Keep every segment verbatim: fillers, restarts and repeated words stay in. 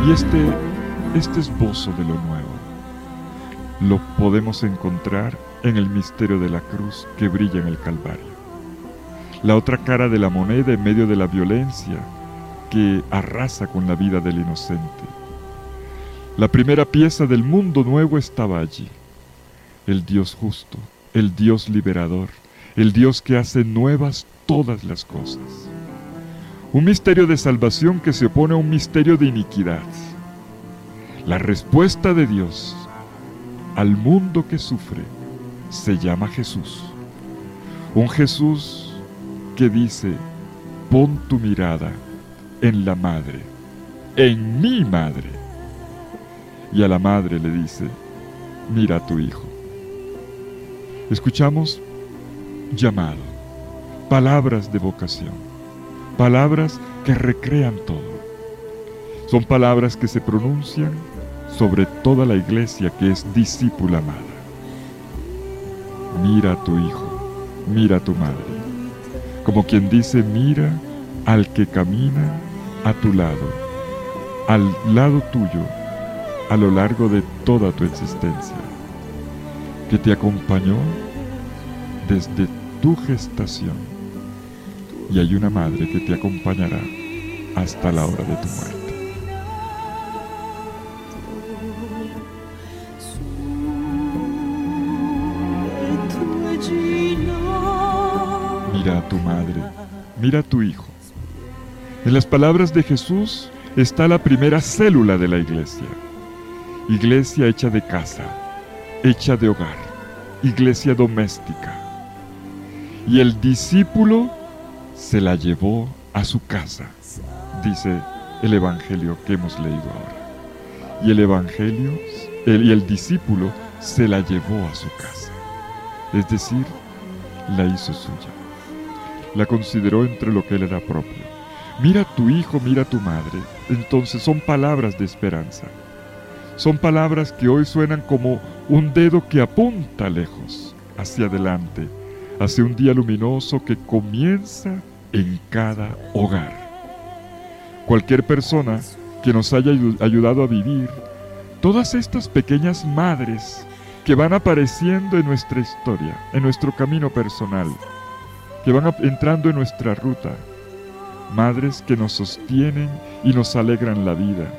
Y este, este esbozo de lo nuevo lo podemos encontrar en el misterio de la cruz que brilla en el Calvario. La otra cara de la moneda en medio de la violencia que arrasa con la vida del inocente. La primera pieza del mundo nuevo estaba allí. El Dios justo, el Dios liberador, el Dios que hace nuevas todas las cosas. Un misterio de salvación que se opone a un misterio de iniquidad. La respuesta de Dios al mundo que sufre se llama Jesús. Un Jesús que dice: pon tu mirada en la madre, en mi madre. Y a la madre le dice: mira a tu hijo. Escuchamos llamado, palabras de vocación, palabras que recrean todo. Son palabras que se pronuncian sobre toda la iglesia que es discípula amada. Mira a tu hijo, mira a tu madre. Como quien dice: mira al que camina a tu lado, al lado tuyo, a lo largo de toda tu existencia, que te acompañó desde tu gestación, y hay una madre que te acompañará hasta la hora de tu muerte. Mira a tu madre, mira a tu hijo. En las palabras de Jesús está la primera célula de la iglesia. Iglesia hecha de casa, hecha de hogar, iglesia doméstica. Y el discípulo se la llevó a su casa, dice el evangelio que hemos leído ahora. Y el evangelio, el, y el discípulo se la llevó a su casa. Es decir, la hizo suya. La consideró entre lo que él era propio. Mira a tu hijo, mira a tu madre. Entonces son palabras de esperanza. Son palabras que hoy suenan como un dedo que apunta lejos, hacia adelante, hacia un día luminoso que comienza en cada hogar. Cualquier persona que nos haya ayudado a vivir todas estas pequeñas madres que van apareciendo en nuestra historia, en nuestro camino personal, que van entrando en nuestra ruta, madres que nos sostienen y nos alegran la vida.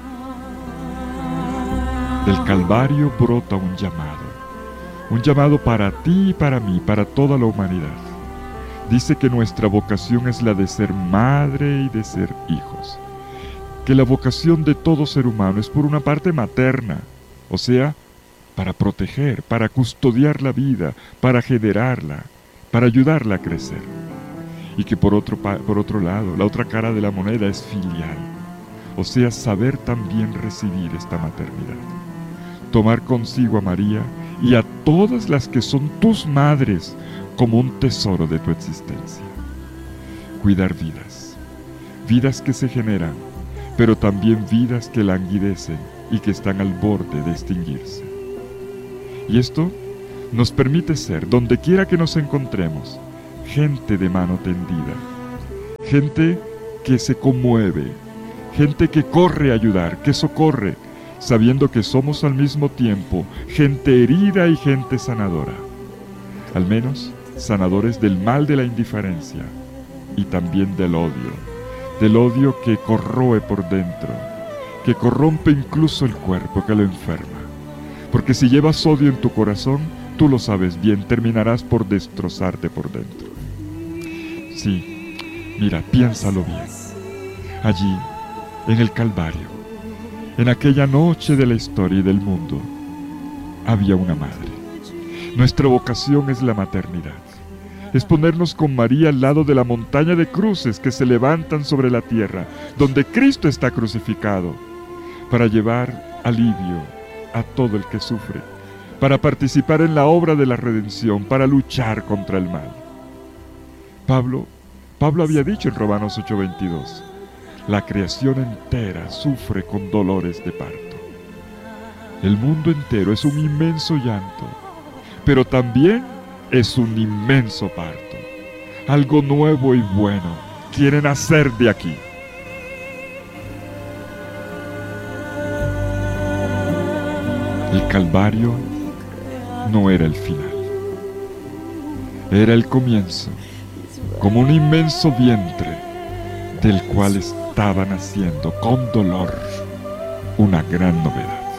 Del Calvario brota un llamado, un llamado para ti y para mí, para toda la humanidad. Dice que nuestra vocación es la de ser madre y de ser hijos, que la vocación de todo ser humano es por una parte materna, o sea, para proteger, para custodiar la vida, para generarla, para ayudarla a crecer. Y que por otro, por otro lado, la otra cara de la moneda es filial, o sea, saber también recibir esta maternidad. Tomar consigo a María y a todas las que son tus madres como un tesoro de tu existencia. Cuidar vidas, vidas que se generan, pero también vidas que languidecen y que están al borde de extinguirse. Y esto nos permite ser, donde quiera que nos encontremos, gente de mano tendida, gente que se conmueve, gente que corre a ayudar, que socorre, sabiendo que somos al mismo tiempo gente herida y gente sanadora. Al menos sanadores del mal de la indiferencia y también del odio, del odio que corroe por dentro, que corrompe incluso el cuerpo, que lo enferma. Porque si llevas odio en tu corazón, tú lo sabes bien, terminarás por destrozarte por dentro. Sí, mira, piénsalo bien. Allí, en el Calvario, en aquella noche de la historia y del mundo, había una madre. Nuestra vocación es la maternidad. Es ponernos con María al lado de la montaña de cruces que se levantan sobre la tierra, donde Cristo está crucificado, para llevar alivio a todo el que sufre, para participar en la obra de la redención, para luchar contra el mal. Pablo, Pablo había dicho en Romanos ocho veintidós, la creación entera sufre con dolores de parto. El mundo entero es un inmenso llanto, pero también es un inmenso parto. Algo nuevo y bueno quiere nacer de aquí. El Calvario no era el final, era el comienzo, como un inmenso vientre del cual estaba naciendo con dolor una gran novedad.